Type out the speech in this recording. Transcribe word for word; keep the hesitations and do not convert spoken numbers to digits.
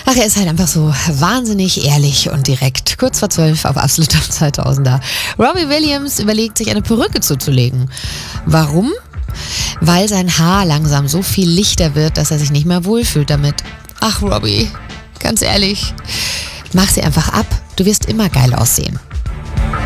Ach, er ist halt einfach so wahnsinnig ehrlich und direkt. Kurz vor zwölf auf absoluter zweitausender. Robbie Williams überlegt, sich eine Perücke zuzulegen. Warum? Weil sein Haar langsam so viel lichter wird, dass er sich nicht mehr wohlfühlt damit. Ach, Robbie, ganz ehrlich, mach sie einfach ab. Du wirst immer geil aussehen.